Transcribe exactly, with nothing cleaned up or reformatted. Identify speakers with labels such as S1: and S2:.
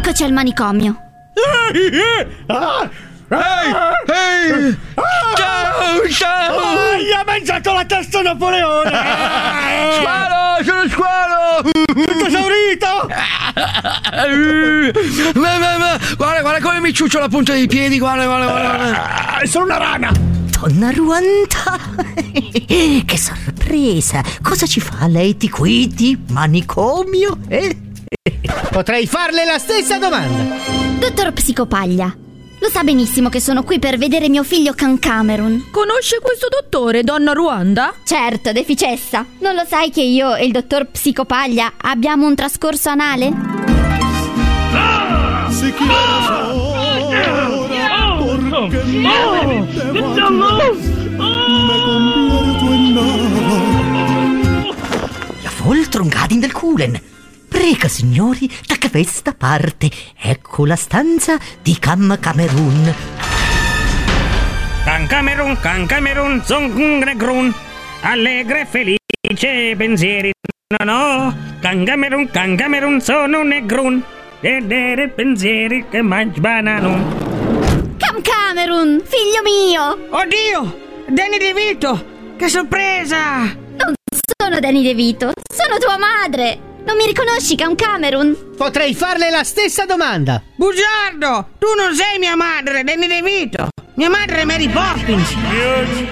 S1: Eccoci al manicomio.
S2: Ehi! Ehi! Ciao! Ciao!
S3: Oh, gli ha mangiato la testa Napoleone!
S2: Squalo! Sono squalo!
S3: Tutto esaurito!
S2: Ma, ma, ma, guarda, guarda come mi ciuccio la punta dei piedi, guarda, guarda, guarda.
S3: Sono una rana!
S4: Donna Ruanda! Che sorpresa! Cosa ci fa lei di qui di manicomio? Eh?
S3: Potrei farle la stessa domanda!
S1: Dottor Psicopaglia, lo sa benissimo che sono qui per vedere mio figlio Cancamerun.
S5: Conosce questo dottore, donna Ruanda?
S1: Certo, deficessa. Non lo sai che io e il dottor Psicopaglia abbiamo un trascorso anale?
S6: Si quieres ahora, porque no te vayas, me convierto en nada.
S4: La Voltrungadin del Kulen. Prega, signori, da questa parte. Ecco la stanza di Cancamerun.
S7: Cancamerun, Cancamerun, son Gregrun, allegre, felice, pensieri, no, no. Cancamerun, Cancamerun, sono un negrun, vedere pensieri che mangi bananun.
S1: Cancamerun, figlio mio!
S5: Oddio! Danny DeVito! Che sorpresa!
S1: Non sono Danny DeVito, sono tua madre! Non mi riconosci, Cancamerun?
S3: Potrei farle la stessa domanda!
S5: Bugiardo! Tu non sei mia madre, Danny DeVito! Mia madre è Mary Poppins!